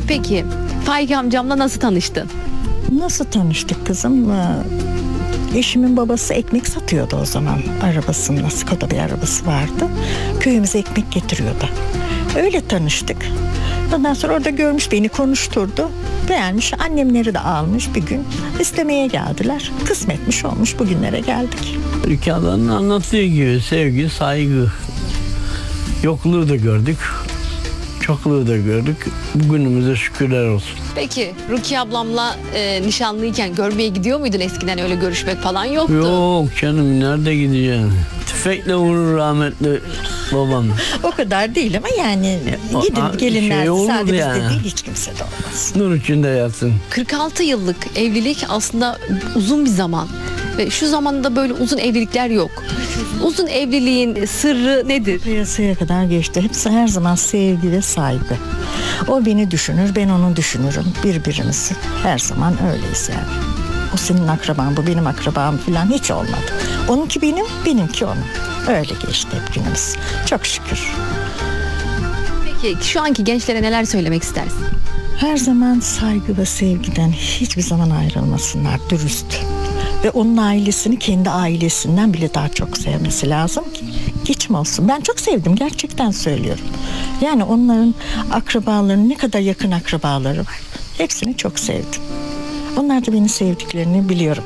Peki Faik amcamla nasıl tanıştın? Nasıl tanıştık kızım? Eşimin babası ekmek satıyordu o zaman. Arabasında, Skoda bir arabası vardı. Köyümüze ekmek getiriyordu. Öyle tanıştık. Ondan sonra orada görmüş, beni konuşturdu. Beğenmiş, annemleri de almış bir gün. İstemeye geldiler. Kısmetmiş olmuş, bugünlere geldik. Rukiye ablanın anlattığı gibi sevgi, saygı. Yokluğu da gördük. Çokluğu da gördük. Bugünümüze şükürler olsun. Peki Rukiye ablamla nişanlıyken görmeye gidiyor muydun eskiden, öyle görüşmek falan yoktu? Yok canım, nerede gideceksin? Tüfekle vurur rahmetli babam. O kadar değil ama yani gidin gelinler şey olurdu sadece bizde yani. değil, hiç kimse de olmaz. Nur içinde yatsın. 46 yıllık evlilik aslında uzun bir zaman ve şu zamanda böyle uzun evlilikler yok. Uzun evliliğin sırrı nedir? Piyasaya kadar geçti. Hepsi her zaman sevgi ve saygı. O beni düşünür, ben onu düşünürüm. Birbirimizi. Her zaman öyleyiz yani. O senin akraban, bu benim akrabam falan hiç olmadı. Onunki benim, benimki onun. Öyle geçti hep günümüz. Çok şükür. Peki şu anki gençlere neler söylemek istersin? Her zaman saygı ve sevgiden hiçbir zaman ayrılmasınlar, dürüst. Ve onun ailesini kendi ailesinden bile daha çok sevmesi lazım ki geçim olsun. Ben çok sevdim, gerçekten söylüyorum. Yani onların akrabalarının ne kadar yakın akrabaları var. Hepsini çok sevdim. Onlar da beni sevdiklerini biliyorum.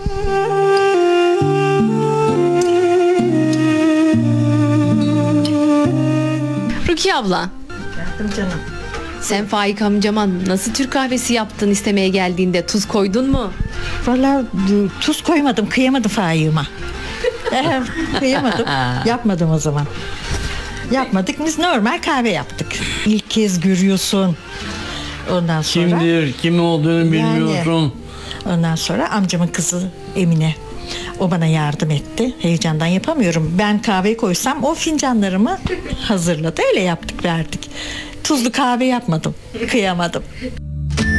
Rukiye abla, Canım. sen Faik amcama nasıl Türk kahvesi yaptın, istemeye geldiğinde tuz koydun mu? Vallahi tuz koymadım, kıyamadım Faik'ıma. Kıyamadım, yapmadım o zaman. Yapmadık, biz normal kahve yaptık. İlk kez görüyorsun. Ondan sonra... Kimdir, kim olduğunu bilmiyorsun. Ondan sonra amcamın kızı Emine. O bana yardım etti. Heyecandan yapamıyorum. Ben kahve koysam o fincanlarımı hazırladı. Öyle yaptık, verdik. Tuzlu kahve yapmadım. Kıyamadım.